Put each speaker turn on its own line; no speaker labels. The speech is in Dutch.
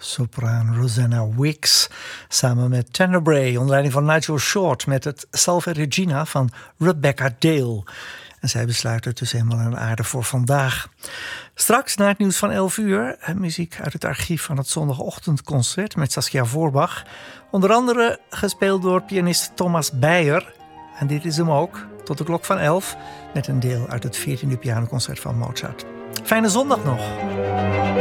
sopraan Rosanna Wicks samen met Tenebrae onder leiding van Nigel Short met het Salve Regina van Rebecca Dale. En zij besluiten dus helemaal aan aarde voor vandaag. Straks na het nieuws van 11 uur muziek uit het archief van het zondagochtendconcert met Saskia Voorbach. Onder andere gespeeld door pianist Thomas Beyer. En dit is hem ook, tot de klok van 11, met een deel uit het 14e pianoconcert van Mozart. Fijne zondag nog!